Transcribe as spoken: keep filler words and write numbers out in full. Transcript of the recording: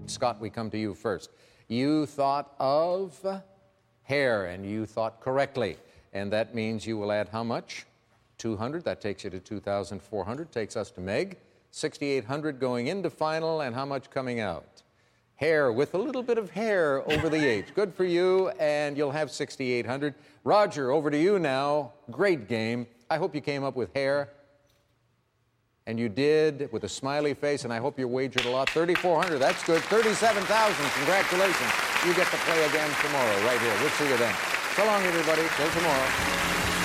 Scott, we come to you first. You thought of hair, and you thought correctly. And that means you will add how much? two hundred. That takes you to two thousand four hundred. Takes us to Meg. sixty-eight hundred going into final, and how much coming out? Hair, with a little bit of hair over the age. Good for you, and you'll have sixty-eight hundred. Roger, over to you now. Great game. I hope you came up with hair. And you did, with a smiley face, and I hope you wagered a lot. thirty-four hundred, that's good. thirty-seven thousand, congratulations. You get to play again tomorrow, right here. We'll see you then. So long, everybody. Till tomorrow.